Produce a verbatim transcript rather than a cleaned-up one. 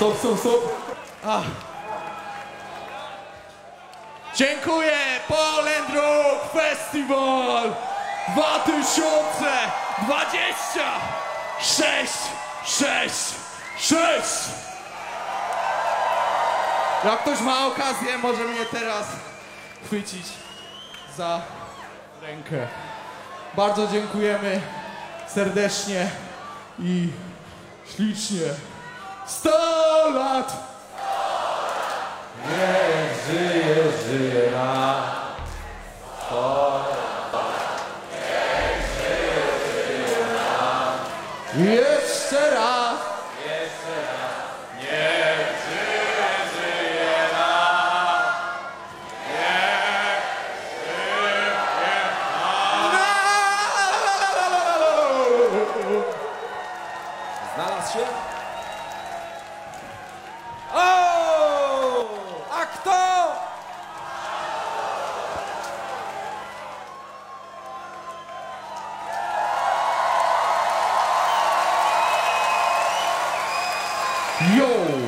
Stop, stop, stop. Ach. Dziękuję! Poland Rock Festival dwa tysiące dwadzieścia sześć sześć sześć. Jak ktoś ma okazję, może mnie teraz chwycić za rękę. Bardzo dziękujemy serdecznie i ślicznie. sto lat! Niech żyje, żyje nam. Niech żyje, żyje nam. Jeszcze raz! Jeszcze raz. Niech żyje, żyje nam. Niech żyje nam. Znalazł się? O! A kto? Yo!